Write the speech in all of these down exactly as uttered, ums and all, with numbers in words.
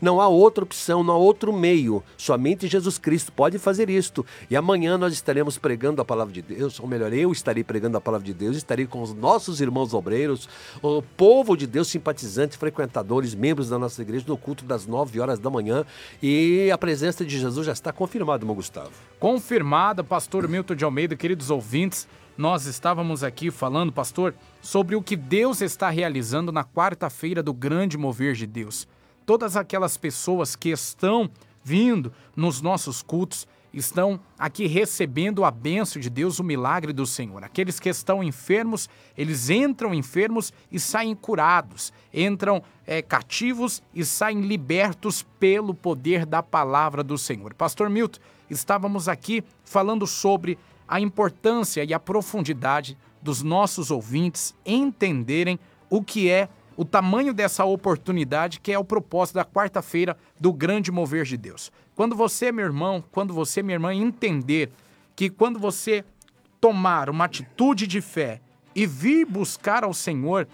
Não há outra opção, não há outro meio. Somente Jesus Cristo pode fazer isto. E amanhã nós estaremos pregando a palavra de Deus, ou melhor, eu estarei pregando a palavra de Deus, estarei com os nossos irmãos obreiros, o povo de Deus, simpatizantes, frequentadores, membros da nossa igreja, no culto das nove horas da manhã. E a presença de Jesus já está confirmada, irmão Gustavo. Confirmada, pastor Milton de Almeida, queridos ouvintes. Nós estávamos aqui falando, pastor, sobre o que Deus está realizando na quarta-feira do grande mover de Deus. Todas aquelas pessoas que estão vindo nos nossos cultos, estão aqui recebendo a bênção de Deus, o milagre do Senhor. Aqueles que estão enfermos, eles entram enfermos e saem curados. Entram é, cativos e saem libertos pelo poder da palavra do Senhor. Pastor Milton, estávamos aqui falando sobre a importância e a profundidade dos nossos ouvintes entenderem o que é o tamanho dessa oportunidade, que é o propósito da quarta-feira do grande mover de Deus. Quando você, meu irmão, quando você, minha irmã, entender que quando você tomar uma atitude de fé e vir buscar ao Senhor,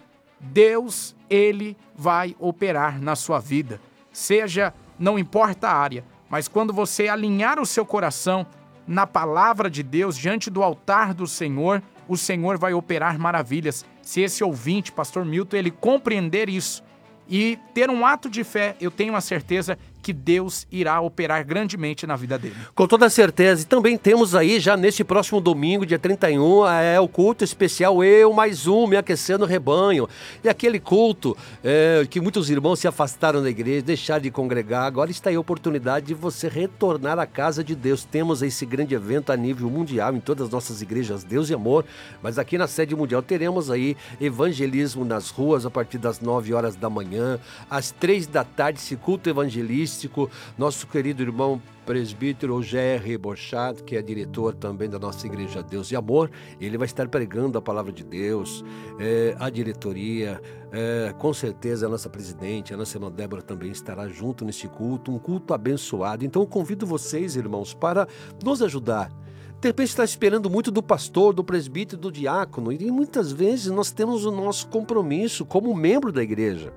Deus, Ele vai operar na sua vida. Seja, não importa a área, mas quando você alinhar o seu coração na palavra de Deus, diante do altar do Senhor, o Senhor vai operar maravilhas. Se esse ouvinte, pastor Milton, ele compreender isso e ter um ato de fé, eu tenho a certeza que Deus irá operar grandemente na vida dele. Com toda certeza. E também temos aí, já neste próximo domingo, dia trinta e um, é o culto especial Eu Mais Um, Me Aquecendo o Rebanho. E aquele culto é, que muitos irmãos se afastaram da igreja, deixaram de congregar. Agora está aí a oportunidade de você retornar à casa de Deus. Temos esse grande evento a nível mundial, em todas as nossas igrejas, Deus e Amor. Mas aqui na sede mundial teremos aí evangelismo nas ruas a partir das nove horas da manhã. Às três da tarde, esse culto evangelístico. Nosso querido irmão presbítero G R Borchat, que é diretor também da nossa igreja Deus e Amor, ele vai estar pregando a palavra de Deus, é, a diretoria, é, com certeza a nossa presidente, a nossa irmã Débora também estará junto nesse culto, um culto abençoado. Então eu convido vocês, irmãos, para nos ajudar. De repente está esperando muito do pastor, do presbítero, do diácono, e muitas vezes nós temos o nosso compromisso como membro da igreja.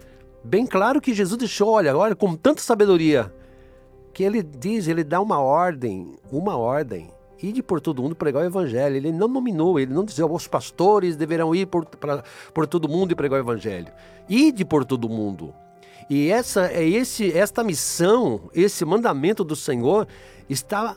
Bem claro que Jesus deixou, olha, olha, com tanta sabedoria, que ele diz, ele dá uma ordem, uma ordem, ide por todo mundo pregar o evangelho. Ele não nominou, ele não dizia, os pastores deverão ir por, pra, por todo mundo e pregar o evangelho. Ide por todo mundo. E essa, é esse, esta missão, esse mandamento do Senhor está,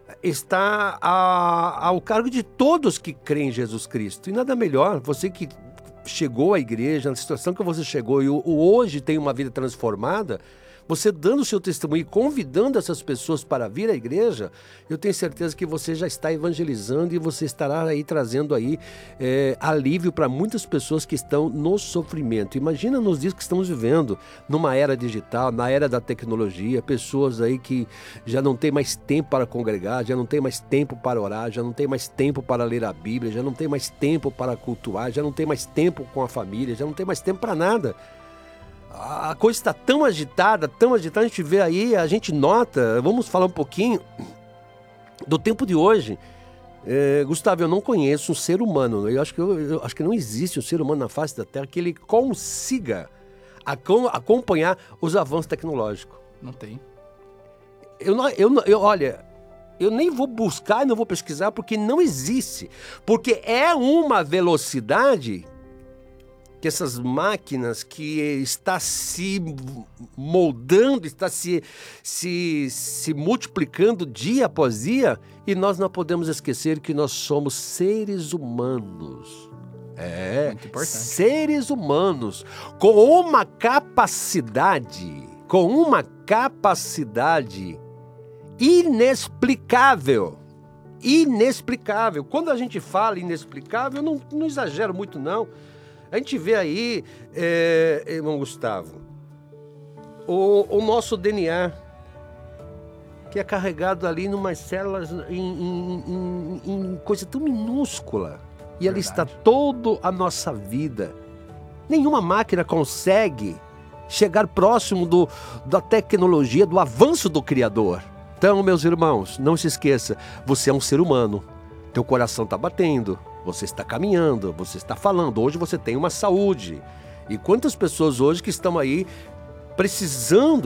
está a, ao cargo de todos que creem em Jesus Cristo. E nada melhor, você que chegou à igreja, na situação que você chegou e hoje tem uma vida transformada, você dando o seu testemunho e convidando essas pessoas para vir à igreja, eu tenho certeza que você já está evangelizando e você estará aí trazendo aí é, alívio para muitas pessoas que estão no sofrimento. Imagina nos dias que estamos vivendo, numa era digital, na era da tecnologia, pessoas aí que já não tem mais tempo para congregar, já não tem mais tempo para orar, já não tem mais tempo para ler a Bíblia, já não tem mais tempo para cultuar, já não tem mais tempo com a família, já não tem mais tempo para nada. A coisa está tão agitada, tão agitada, a gente vê aí, a gente nota, vamos falar um pouquinho do tempo de hoje. É, Gustavo, eu não conheço um ser humano, eu acho, que eu, eu acho que não existe um ser humano na face da Terra que ele consiga acom- acompanhar os avanços tecnológicos. Não tem. Eu, não, eu, eu, olha, eu nem vou buscar, não vou pesquisar, porque não existe. Porque é uma velocidade que essas máquinas que está se moldando, está se, se, se multiplicando dia após dia, e nós não podemos esquecer que nós somos seres humanos. É, muito importante. Seres humanos com uma capacidade, com uma capacidade inexplicável. Inexplicável. Quando a gente fala inexplicável, eu não, não exagero muito, não. A gente vê aí, é, irmão Gustavo, o, o nosso D N A, que é carregado ali em umas células, em, em, em, em coisa tão minúscula. E ali está toda a nossa vida. Nenhuma máquina consegue chegar próximo do, da tecnologia, do avanço do Criador. Então, meus irmãos, não se esqueça, você é um ser humano. Teu coração está batendo. Você está caminhando, você está falando, hoje você tem uma saúde. E quantas pessoas hoje que estão aí precisando